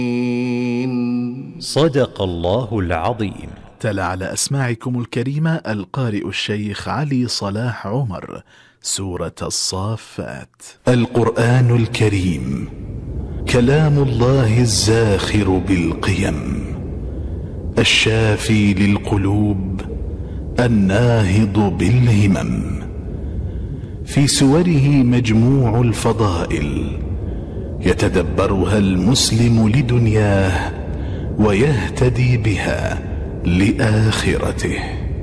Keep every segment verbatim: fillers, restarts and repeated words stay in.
صدق الله العظيم. تلا على أسماعكم الكريمة القارئ الشيخ علي صلاح عمر سورة الصافات. القرآن الكريم كلام الله الزاخر بالقيم، الشافي للقلوب، الناهض بالهمم. في سوره مجموع الفضائل يتدبرها المسلم لدنياه ويهتدي بها لآخرته.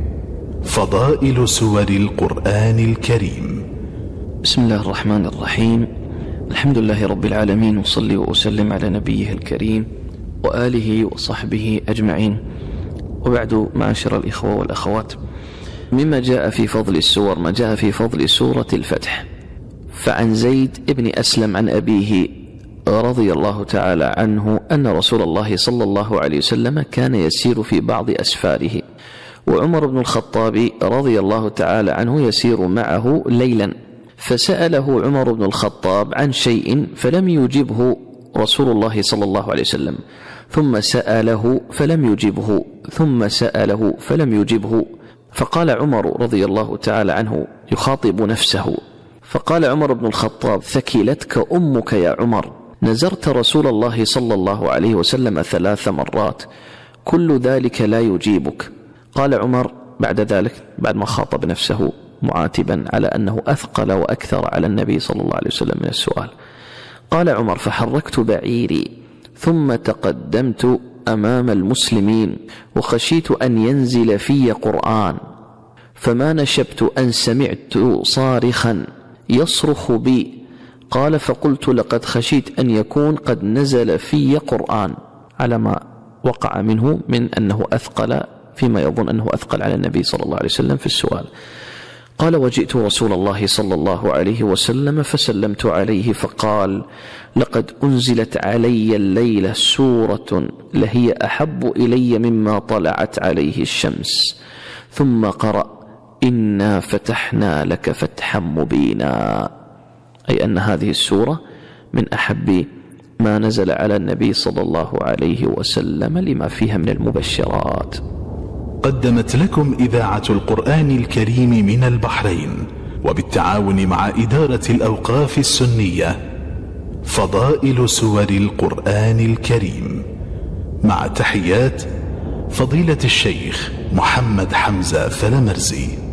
فضائل سور القرآن الكريم. بسم الله الرحمن الرحيم. الحمد لله رب العالمين، وصلي وأسلم على نبيه الكريم وآله وصحبه أجمعين، وبعد، معاشر الإخوة والأخوات، مما جاء في فضل السور ما جاء في فضل سورة الفتح. فعن زيد بن أسلم عن أبيه رضي الله تعالى عنه أن رسول الله صلى الله عليه وسلم كان يسير في بعض أسفاره، وعمر بن الخطاب رضي الله تعالى عنه يسير معه ليلا، فسأله عمر بن الخطاب عن شيء فلم يجبه رسول الله صلى الله عليه وسلم، ثم سأله فلم يجبه، ثم سأله فلم يجبه، فقال عمر رضي الله تعالى عنه يخاطب نفسه، فقال عمر بن الخطاب: ثكلتك أمك يا عمر، نزرت رسول الله صلى الله عليه وسلم ثلاث مرات، كل ذلك لا يجيبك. قال عمر بعد ذلك، بعد ما خاطب نفسه معاتبا على أنه أثقل وأكثر على النبي صلى الله عليه وسلم من السؤال، قال عمر: فحركت بعيري ثم تقدمت أمام المسلمين، وخشيت أن ينزل في قرآن، فما نشبت أن سمعت صارخا يصرخ بي. قال: فقلت: لقد خشيت أن يكون قد نزل في قرآن، على ما وقع منه من أنه أثقل، فيما يظن أنه أثقل على النبي صلى الله عليه وسلم في السؤال. قال: وجئت رسول الله صلى الله عليه وسلم فسلمت عليه، فقال: لقد أنزلت علي الليلة سورة لهي أحب إلي مما طلعت عليه الشمس، ثم قرأ: إنا فتحنا لك فتحا مبينا، أي أن هذه السورة من أحب ما نزل على النبي صلى الله عليه وسلم لما فيها من المبشرات. قدمت لكم إذاعة القرآن الكريم من البحرين وبالتعاون مع إدارة الأوقاف السنية فضائل سور القرآن الكريم، مع تحيات فضيلة الشيخ محمد حمزة فلمرزي.